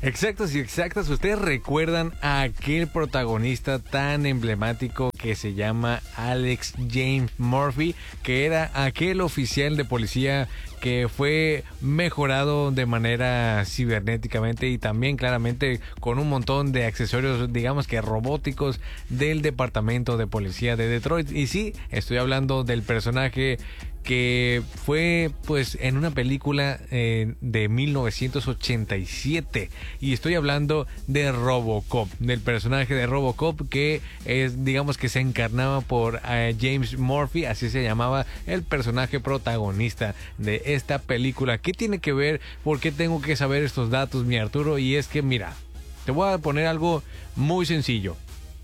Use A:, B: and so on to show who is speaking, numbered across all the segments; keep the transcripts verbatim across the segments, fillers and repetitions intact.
A: Exactos y exactas, ustedes recuerdan a aquel protagonista tan emblemático que se llama Alex James Murphy, que era aquel oficial de policía que fue mejorado de manera cibernéticamente y también claramente con un montón de accesorios, digamos que robóticos, del departamento de policía de Detroit. Y sí, estoy hablando del personaje que fue pues en una película eh, de mil novecientos ochenta y siete, y estoy hablando de Robocop, del personaje de Robocop que es, digamos que se encarnaba por uh, James Murphy, así se llamaba el personaje protagonista de esta película. ¿Qué tiene que ver? ¿Por qué tengo que saber estos datos, mi Arturo? Y es que mira, te voy a poner algo muy sencillo,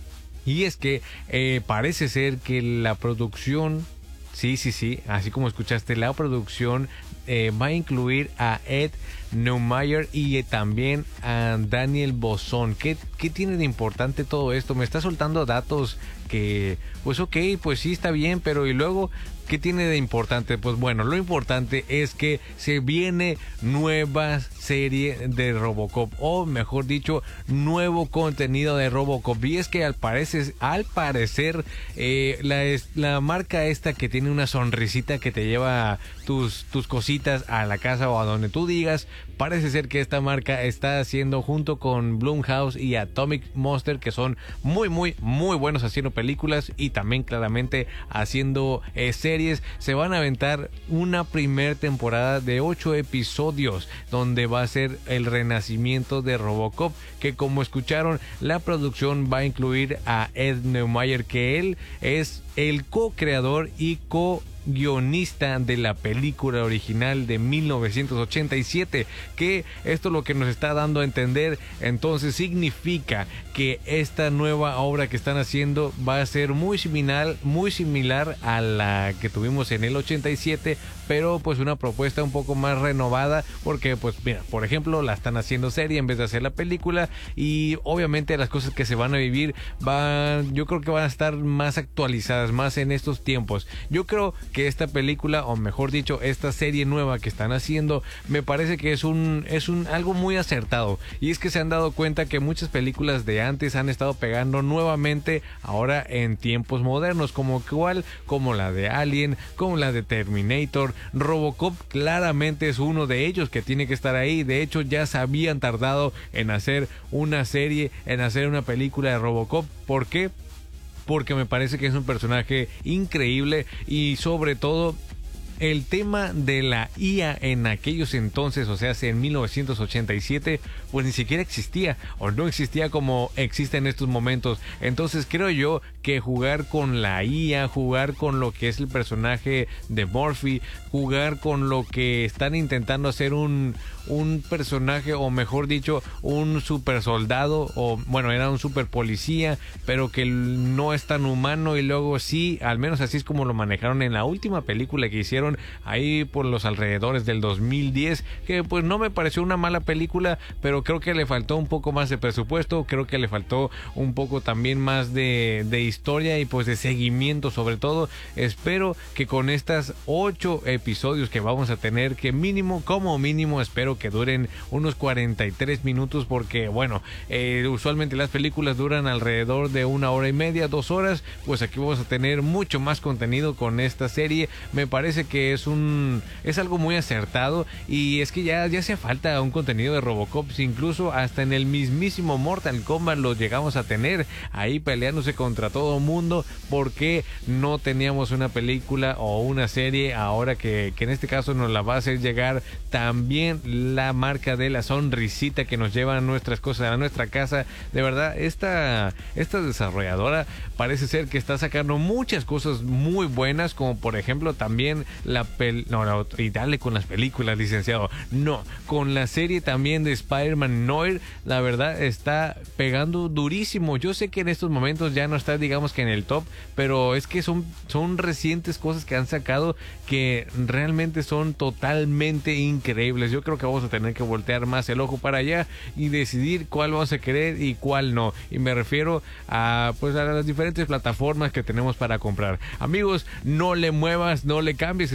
A: y es que eh, parece ser que la producción, Sí, sí, sí, así como escuchaste, la producción eh, va a incluir a Ed Neumayer y eh, también a Daniel Bozón. ¿Qué, ¿Qué tiene de importante todo esto? Me está soltando datos que, pues ok, pues sí está bien, pero y luego, ¿qué tiene de importante? Pues bueno, lo importante es que se viene nueva serie de Robocop, o mejor dicho, nuevo contenido de Robocop. Y es que al parecer, al parecer eh, la, la marca esta que tiene una sonrisita que te lleva tus, tus cositas a la casa o a donde tú digas, parece ser que esta marca está haciendo, junto con Blumhouse y Atomic Monster, que son muy muy muy buenos haciendo películas y también claramente haciendo eh, series, se van a aventar una primer temporada de ocho episodios donde va a ser el renacimiento de Robocop, que como escucharon, la producción va a incluir a Ed Neumayer, que él es el co-creador y co guionista de la película original de mil novecientos ochenta y siete, que esto lo que nos está dando a entender entonces significa que esta nueva obra que están haciendo va a ser muy similar, muy similar a la que tuvimos en el ochenta y siete, pero pues una propuesta un poco más renovada, porque pues mira, por ejemplo, la están haciendo serie en vez de hacer la película, y obviamente las cosas que se van a vivir van, yo creo que van a estar más actualizadas, más en estos tiempos. Yo creo que que esta película, o mejor dicho, esta serie nueva que están haciendo, me parece que es un es un algo muy acertado, y es que se han dado cuenta que muchas películas de antes han estado pegando nuevamente ahora en tiempos modernos, como cual, como la de Alien, como la de Terminator. Robocop claramente es uno de ellos que tiene que estar ahí. De hecho, ya se habían tardado en hacer una serie, en hacer una película de Robocop. ¿Por qué? Porque me parece que es un personaje increíble, y sobre todo el tema de la I A en aquellos entonces, o sea, en mil novecientos ochenta y siete, pues ni siquiera existía, o no existía como existe en estos momentos. Entonces creo yo que jugar con la I A, jugar con lo que es el personaje de Murphy, jugar con lo que están intentando hacer un, un personaje, o mejor dicho, un super soldado, o bueno, era un super policía, pero que no es tan humano, y luego sí, al menos así es como lo manejaron en la última película que hicieron ahí por los alrededores del dos mil diez, que pues no me pareció una mala película, pero creo que le faltó un poco más de presupuesto, creo que le faltó un poco también más de, de historia y pues de seguimiento sobre todo. Espero que con estas ocho episodios que vamos a tener, que mínimo, como mínimo, espero que duren unos cuarenta y tres minutos, porque bueno, eh, usualmente las películas duran alrededor de una hora y media, dos horas, pues aquí vamos a tener mucho más contenido con esta serie. Me parece que es un es algo muy acertado, y es que ya, ya hace falta un contenido de Robocop. Incluso hasta en el mismísimo Mortal Kombat lo llegamos a tener ahí peleándose contra todo mundo. ¿Por qué no teníamos una película o una serie ahora que, que en este caso nos la va a hacer llegar también la marca de la sonrisita que nos lleva nuestras cosas a nuestra casa? De verdad, esta, esta desarrolladora parece ser que está sacando muchas cosas muy buenas, como por ejemplo también la pel no, no, y dale con las películas, licenciado, no, con la serie también de Spider-Man Noir. La verdad está pegando durísimo. Yo sé que en estos momentos ya no está, digamos que en el top, pero es que son, son recientes cosas que han sacado que realmente son totalmente increíbles. Yo creo que vamos a tener que voltear más el ojo para allá y decidir cuál vamos a querer y cuál no, y me refiero a pues a las diferentes plataformas que tenemos para comprar. Amigos, no le muevas, no le cambies,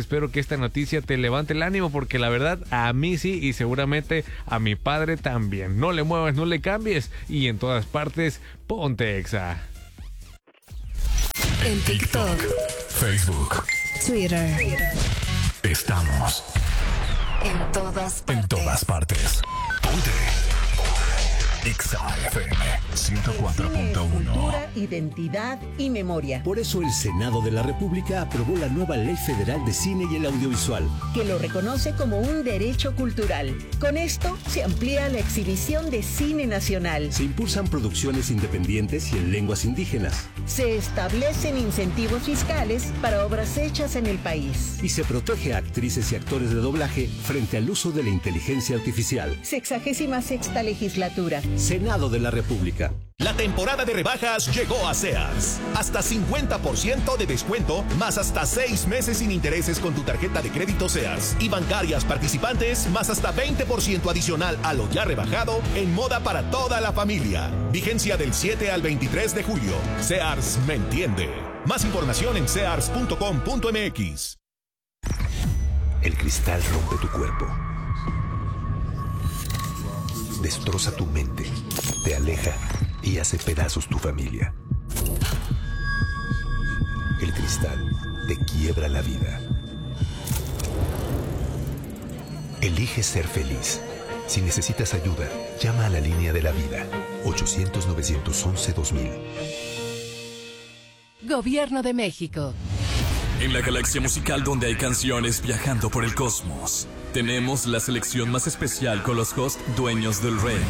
A: espero que esta noticia te levante el ánimo, porque la verdad a mí sí, y seguramente a mi padre también. No le muevas, no le cambies, y en todas partes, ponte Exa.
B: En TikTok,
C: Facebook,
B: Twitter.
C: Estamos
B: En todas partes.
C: en todas partes. Ponte Exa F M ciento cuatro punto uno.
D: Cultura, identidad y memoria.
E: Por eso el Senado de la República aprobó la nueva Ley Federal de Cine y el Audiovisual,
D: Que lo reconoce como un derecho cultural. Con esto se amplía la exhibición de cine nacional.
E: se impulsan producciones independientes y en lenguas indígenas,
D: Se establecen incentivos fiscales para obras hechas en el país.
E: y se protege a actrices y actores de doblaje frente al uso de la inteligencia artificial.
D: Sexagésima sexta legislatura.
E: Senado de la República.
F: La temporada de rebajas llegó a Sears. Hasta cincuenta por ciento de descuento, más hasta seis meses sin intereses con tu tarjeta de crédito Sears. Y bancarias participantes, más hasta veinte por ciento adicional a lo ya rebajado en moda para toda la familia. Vigencia del siete al veintitrés de julio. Sears me entiende. Más información en sears punto com punto m x.
G: El cristal rompe tu cuerpo. Destroza tu mente, te aleja y hace pedazos tu familia. El cristal te quiebra la vida. Elige ser feliz. Si necesitas ayuda, llama a la línea de la vida. ochocientos, novecientos once, dos mil.
B: Gobierno de México.
C: En la galaxia musical donde hay canciones viajando por el cosmos, tenemos la selección más especial con los hosts dueños del rey.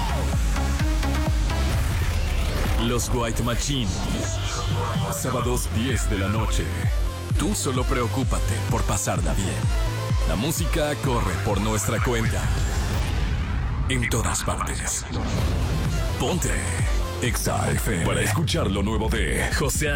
C: Los White Machine. Sábados diez de la noche. Tú solo preocúpate por pasarla bien. La música corre por nuestra cuenta. En todas partes. Ponte Exa F M para escuchar lo nuevo de José